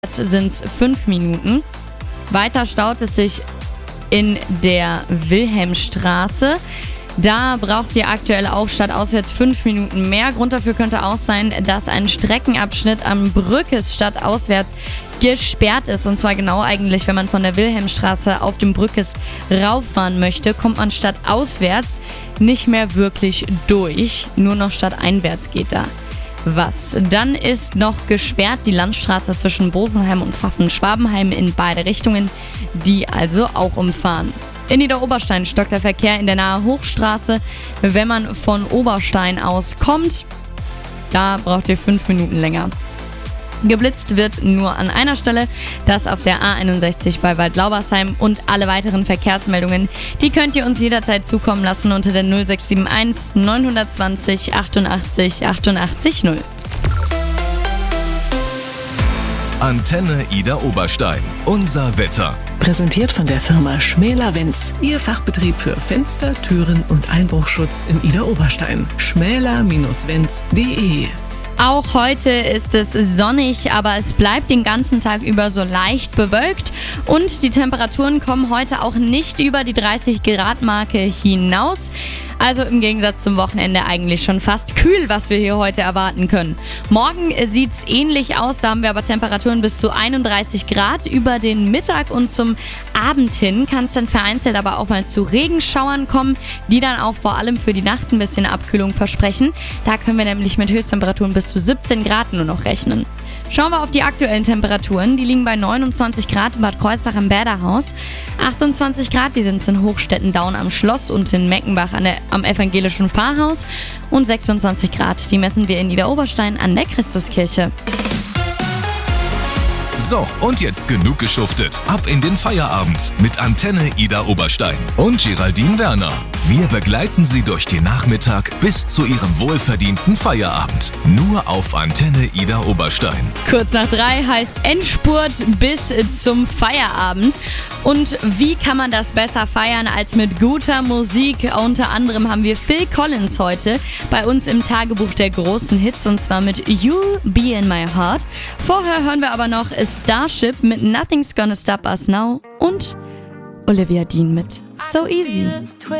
sind es 5 Minuten. Weiter staut es sich in der Wilhelmstraße. Da braucht ihr aktuell auch stadtauswärts 5 Minuten mehr. Grund dafür könnte auch sein, dass ein Streckenabschnitt am Brückes stadtauswärts gesperrt ist. Und zwar genau eigentlich, wenn man von der Wilhelmstraße auf dem Brückes rauffahren möchte, kommt man stadtauswärts nicht mehr wirklich durch. Nur noch stadteinwärts geht da was. Dann ist noch gesperrt die Landstraße zwischen Bosenheim und Pfaffen-Schwabenheim in beide Richtungen, die also auch umfahren. In Niederoberstein stockt der Verkehr in der Nahe Hochstraße. Wenn man von Oberstein aus kommt, da braucht ihr 5 Minuten länger. Geblitzt wird nur an einer Stelle, das auf der A61 bei Waldlaubersheim, und alle weiteren Verkehrsmeldungen, die könnt ihr uns jederzeit zukommen lassen unter der 0671 920 88 88 0. Antenne Ida Oberstein. Unser Wetter. Präsentiert von der Firma Schmäler-Wenz. Ihr Fachbetrieb für Fenster, Türen und Einbruchschutz in Ida Oberstein. schmäler-wenz.de. Auch heute ist es sonnig, aber es bleibt den ganzen Tag über so leicht bewölkt und die Temperaturen kommen heute auch nicht über die 30-Grad-Marke hinaus. Also im Gegensatz zum Wochenende eigentlich schon fast kühl, was wir hier heute erwarten können. Morgen sieht es ähnlich aus, da haben wir aber Temperaturen bis zu 31 Grad über den Mittag, und zum Abend hin kann es dann vereinzelt aber auch mal zu Regenschauern kommen, die dann auch vor allem für die Nacht ein bisschen Abkühlung versprechen. Da können wir nämlich mit Höchsttemperaturen bis zu 17 Grad nur noch rechnen. Schauen wir auf die aktuellen Temperaturen. Die liegen bei 29 Grad in Bad Kreuznach am Bäderhaus, 28 Grad, die sind in Hochstetten-Daun am Schloss und in Meckenbach am Evangelischen Pfarrhaus, und 26 Grad, die messen wir in Niederoberstein an der Christuskirche. So, und jetzt genug geschuftet. Ab in den Feierabend mit Antenne Ida Oberstein und Geraldine Werner. Wir begleiten Sie durch den Nachmittag bis zu Ihrem wohlverdienten Feierabend. Nur auf Antenne Ida Oberstein. Kurz nach 3 heißt Endspurt bis zum Feierabend. Und wie kann man das besser feiern als mit guter Musik? Unter anderem haben wir Phil Collins heute bei uns im Tagebuch der großen Hits, und zwar mit You'll Be In My Heart. Vorher hören wir aber noch Starship mit Nothing's Gonna Stop Us Now und Olivia Dean mit So Easy.